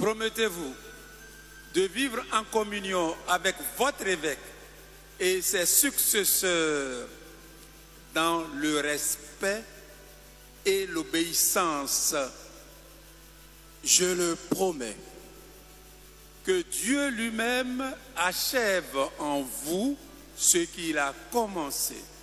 Promettez-vous de vivre en communion avec votre évêque et ses successeurs dans le respect et l'obéissance. Je le promets. Que Dieu lui-même achève en vous ce qu'il a commencé.